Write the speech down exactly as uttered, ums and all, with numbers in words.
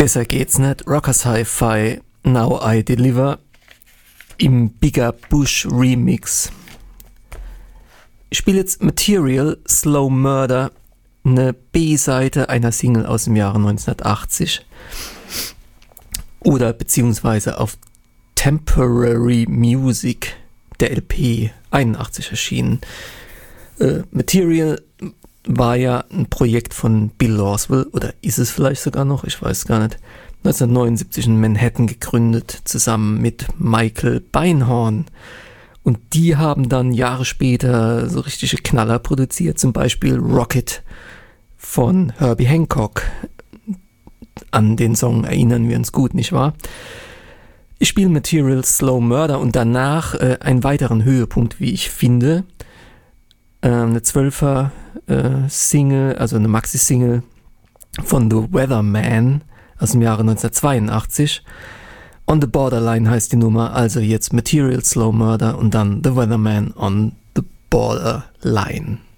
Besser geht's nicht. Rockers Hi-Fi, Now I Deliver im Bigger Bush Remix. Ich spiele jetzt Material, Slow Murder, eine B-Seite einer Single aus dem Jahre neunzehnhundertachtzig. Oder beziehungsweise auf Temporary Music, der L P, einundachtzig erschienen. Äh, Material war ja ein Projekt von Bill Larswell, oder ist es vielleicht sogar noch, ich weiß gar nicht, neunzehnhundertneunundsiebzig in Manhattan gegründet, zusammen mit Michael Beinhorn. Und die haben dann Jahre später so richtige Knaller produziert, zum Beispiel Rocket von Herbie Hancock. An den Song erinnern wir uns gut, nicht wahr? Ich spiele Material Slow Murder und danach äh, einen weiteren Höhepunkt, wie ich finde. Äh, eine Zwölfer äh, Single, also eine Maxi-Single von The Weatherman aus dem Jahre neunzehnhundertzweiundachtzig. On the Borderline heißt die Nummer, also jetzt Material Slow Murder und dann The Weatherman on the Borderline.